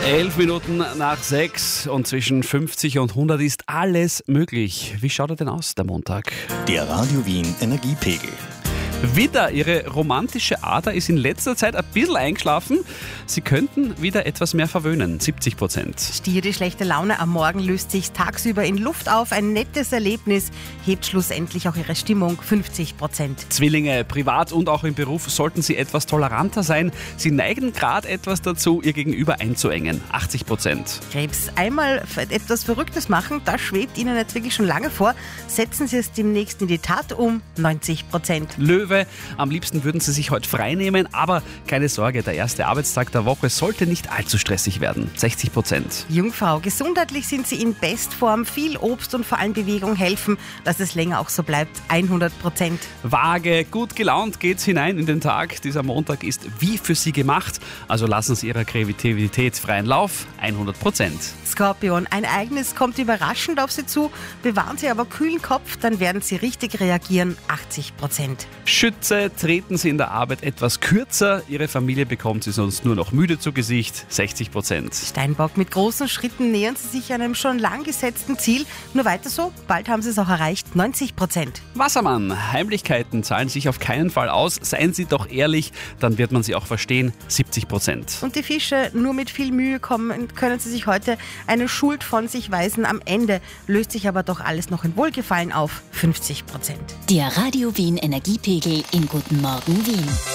11 Minuten nach 6 und zwischen 50 und 100 ist alles möglich. Wie schaut er denn aus, der Montag? Der Radio Wien Energiepegel. Widder, Ihre romantische Ader ist in letzter Zeit ein bisschen eingeschlafen. Sie könnten wieder etwas mehr verwöhnen, 70%. Stier, die schlechte Laune am Morgen löst sich tagsüber in Luft auf. Ein nettes Erlebnis hebt schlussendlich auch Ihre Stimmung, 50%. Zwillinge, privat und auch im Beruf sollten Sie etwas toleranter sein. Sie neigen gerade etwas dazu, Ihr Gegenüber einzuengen, 80%. Krebs, einmal etwas Verrücktes machen, das schwebt Ihnen jetzt wirklich schon lange vor. Setzen Sie es demnächst in die Tat um, 90%. Löwe, am liebsten würden Sie sich heute frei nehmen, aber keine Sorge, der erste Arbeitstag der Woche sollte nicht allzu stressig werden, 60%. Jungfrau, gesundheitlich sind Sie in Bestform. Viel Obst und vor allem Bewegung helfen, dass es länger auch so bleibt, 100%. Waage, gut gelaunt geht's hinein in den Tag. Dieser Montag ist wie für Sie gemacht, also lassen Sie Ihrer Kreativität freien Lauf, 100%. Skorpion, ein Ereignis kommt überraschend auf Sie zu. Bewahren Sie aber kühlen Kopf, dann werden Sie richtig reagieren, 80%. Schütze, treten Sie in der Arbeit etwas kürzer, Ihre Familie bekommt Sie sonst nur noch müde zu Gesicht, 60%. Steinbock, mit großen Schritten nähern Sie sich einem schon lang gesetzten Ziel. Nur weiter so, bald haben Sie es auch erreicht, 90%. Wassermann, Heimlichkeiten zahlen sich auf keinen Fall aus, seien Sie doch ehrlich, dann wird man Sie auch verstehen, 70%. Und die Fische, nur mit viel Mühe können Sie sich heute eine Schuld von sich weisen. Am Ende löst sich aber doch alles noch in Wohlgefallen auf, 50%. Der Radio Wien Energiepegel in Guten Morgen Wien.